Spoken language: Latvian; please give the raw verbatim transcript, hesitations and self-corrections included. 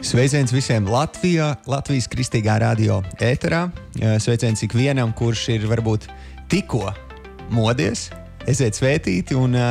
Sveiciens visiem Latvijā, Latvijas Kristīgā radio ēterā. Sveiciens ikvienam, kurš ir varbūt tikko modies. Esiet svētīti un